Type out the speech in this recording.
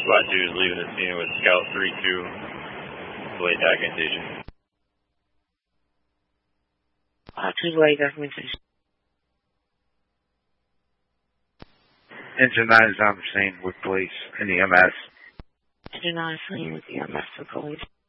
SWAT 2 is leaving the scene with Scout 3-2, delayed documentation. SWAT 2 delayed documentation. Engine 9 is on the scene with police and EMS. Engine 9 is on the scene with EMS and police.